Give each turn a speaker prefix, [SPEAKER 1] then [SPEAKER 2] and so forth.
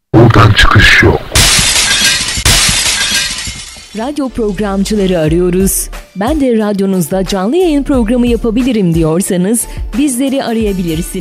[SPEAKER 1] Buradan çıkış yok.
[SPEAKER 2] Radyo programcıları arıyoruz. Ben de radyonuzda canlı yayın programı yapabilirim diyorsanız bizleri arayabilirsiniz.